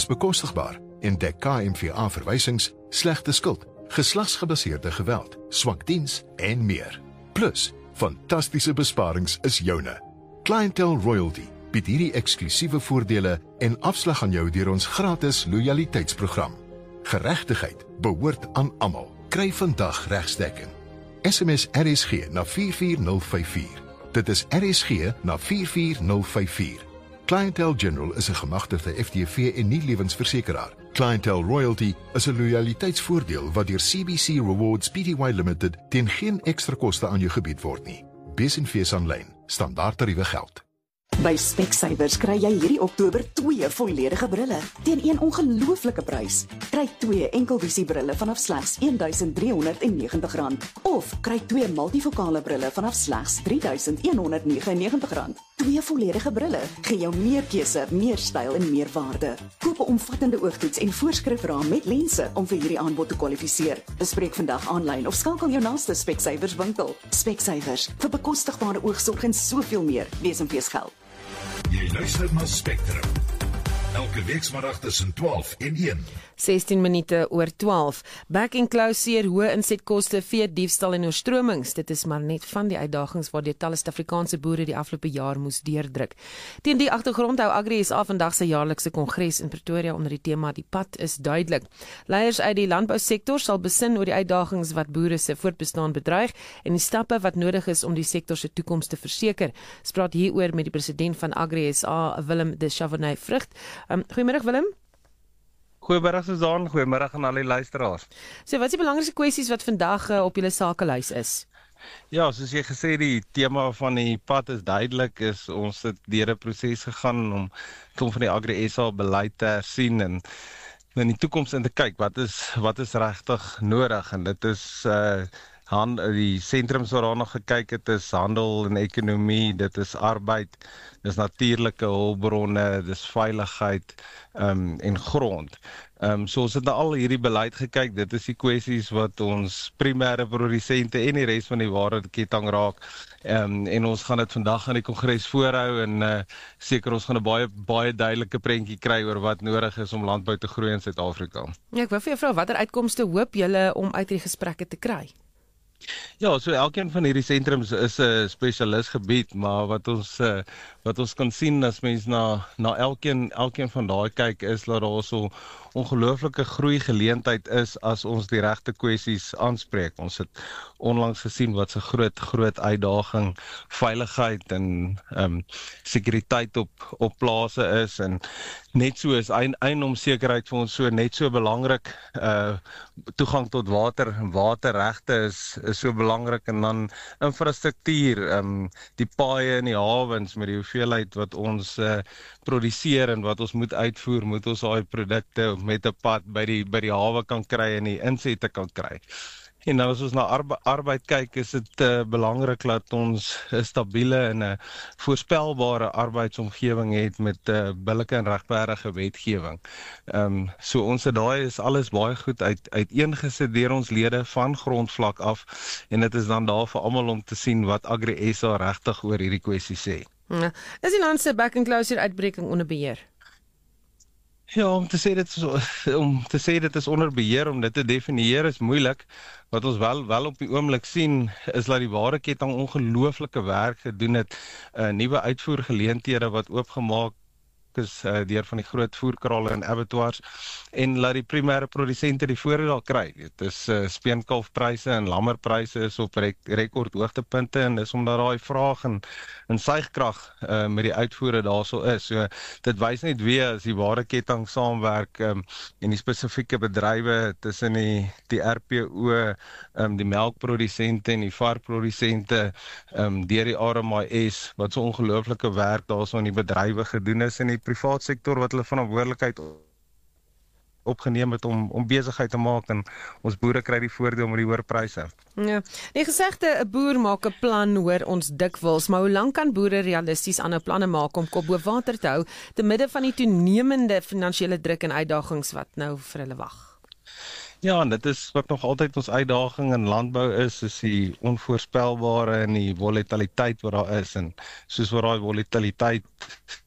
steeds bekostigbaar en dek KMVA verwysings, slegte skuld, geslagsgebaseerde geweld, swak diens en meer. Plus, fantastiese besparings is joune. Clientele Royalty bied hierdie eksklusiewe voordele en afslag aan jou deur ons gratis loyaliteitsprogram. Geregtigheid behoort aan almal. Kry vandag regsdekking. SMS RSG na 44054. Dit is RSG na 44054. Clientele General is 'n gemagtigde FTV en nie lewensversekeraar. Clientele Royalty is 'n loyaliteitsvoordeel wat deur CBC Rewards Pty Limited teen geen ekstra koste aan jou gebied word nie. Wees en fees aanlyn. Standaard tariewe geld. By Specsavers kry jy hierdie Oktober 2 volledige brille teen een ongelooflike prys. Kry 2 enkelvisie brille vanaf slegs R1390 of kry 2 multifokale brille vanaf slegs R3199. 2 volledige brille gee jou meer keuse, meer styl en meer waarde. Koop 'n omvattende oogtoets en voorskrifraam met lense om vir hierdie aanbod te kwalifiseer. Bespreek vandag aanlyn of skakel jou naaste Specsavers winkel. Specsavers vir bekostigbare oogsorg en soveel meer. Wees en fees geld. Jy luister na Spectrum. Elke weekmiddag tussen 12 en 1. 16 minute oor 12. Back and close seer hoë insetkoste, vee diefstal en oorstromings. Dit is maar net van die uitdagings waardeur talle Suid-Afrikaanse boere die afgelope jaar moes deurdruk. Teen die agtergrond hou Agri SA vandag sy jaarlikse kongres in Pretoria onder die tema Die pad is duidelik. Leiers uit die landbousektor sal besin oor die uitdagings wat boere se voortbestaan bedreig en die stappe wat nodig is om die sektor se toekoms te verseker. Ons praat hieroor met die president van Agri SA, Willem de Chavanay-Vrucht. Goeiemiddag Willem. Goeiemiddag Suzan, goeiemiddag aan al die luisteraars. So, wat is die belangrikste kwessies wat vandag op julle sakelys is? Ja, soos jy gesê, die tema van die pad is duidelik, ons het deur 'n proses gegaan om klomp van die Agri SA beleid te hersien en in die toekoms in te kyk, wat is regtig nodig, en dit is die sentrums waarna nog gekyk het is handel en ekonomie, dit is arbeid, dis natuurlike hulpbronne, dis veiligheid en grond. So ons het na al hierdie beleid gekyk, dit is die kwessies wat ons primêre produsente en die res van die waardeketting raak. En ons gaan dit vandag aan die kongres voorhou en seker ons gaan 'n baie duidelike prentjie kry oor wat nodig is om landbou te groei in Suid-Afrika. Ja, ek wil vir jou vra, watter uitkomste hoop julle om uit hierdie gesprekke te kry? Ja, so elkeen van hierdie sentrums is 'n spesialisgebied, maar wat ons kan sien as mens na elkeen van daai kyk is dat daar so ongelooflike groeigeleentheid is as ons die regte kwessies aanspreek. Ons het onlangs gesien wat se groot uitdaging veiligheid en sekuriteit op plase is, en net so is eiendomssekerheid vir ons so net so belangrik. Toegang tot water en waterregte is so belangrik, en dan infrastruktuur, die paaie en die hawens met die hoeveelheid wat ons produseer en wat ons moet uitvoer, moet ons daai produkte met 'n pad by die hawe kan kry en die insette kan kry. En dan as ons na arbeid kyk, is dit belangrik dat ons 'n stabiele en 'n voorspelbare arbeidsomgewing het met billike en regverdige wetgewing. So ons daai is alles baie goed uiteengesit deur ons lede van grondvlak af, en dit is dan daar vir almal om te sien wat Agri SA regtig oor hierdie kwessie sê. Ja. Is die land se back and close uitbreking onder beheer? Ja, om te sê dit is onder beheer, om dit te definieer is moeilik. Wat ons wel op die oomblik sien, is dat die waardeketting ongelooflike werk gedoen het, nuwe uitvoergeleenthede wat oopgemaak is deur van die groot voerkrale en abattoirs, en laat die primêre produsente die voordeel kry. Dit is speenkalfpryse en lammerpryse is op rekord hoogtepunte, en dis omdat daai vraag en suigkrag met die uitvoere daarso is. So dit wys net weer as die waardeketting saamwerk en die spesifieke bedrywe tussen die RPO, die melkprodusente en die varkprodusente, deur die RMIS wat so ongelooflike werk daarso in die bedrywe gedoen is, en die privaat sektor wat hulle verantwoordelikheid opgeneem het om besigheid te maak, en ons boere kry die voordeel met die hoër pryse. Ja, die gesegde 'n boer maak 'n plan, hoor ons dikwels, maar hoe lank kan boere realisties aanhou planne maak om kop bo water te hou te midde van die toenemende finansiële druk en uitdagings wat nou vir hulle wag? Ja, en dit is wat nog altyd ons uitdaging in landbou is die onvoorspelbare en die volatiliteit wat daar is, en soos wat daai volatiliteit